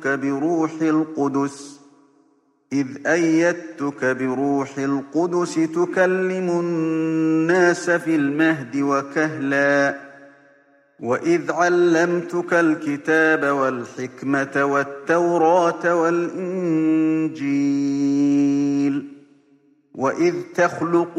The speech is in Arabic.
أيدتك بروح القدس تكلم الناس في المهد وكهلا وإذ علمتك الكتاب والحكمة والتوراة والإنجيل وإذ تخلق